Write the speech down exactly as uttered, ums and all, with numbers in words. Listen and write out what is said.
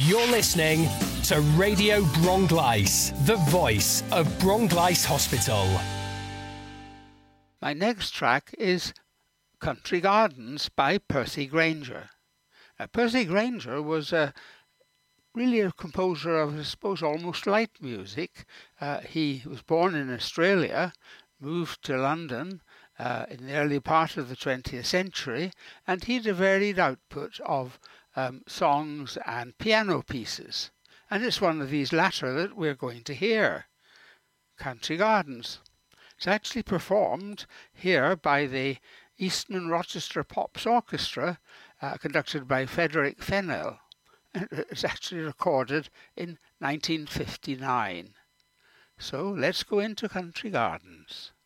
You're listening to Radio Bronglice, the voice of Bronglice Hospital. My next track is Country Gardens by Percy Grainger. Now, Percy Grainger was a really a composer of, I suppose, almost light music. Uh, he was born in Australia, moved to London uh, in the early part of the twentieth century, and he had a varied output of um, songs and piano pieces. And it's one of these latter that we're going to hear, Country Gardens. It's actually performed here by the Eastman Rochester Pops Orchestra, uh, conducted by Frederick Fennell. It's actually recorded in nineteen fifty-nine. So let's go into Country Gardens.